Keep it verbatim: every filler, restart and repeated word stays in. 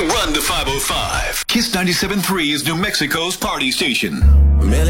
We run the five oh five. Kiss ninety-seven point three is New Mexico's party station. Really?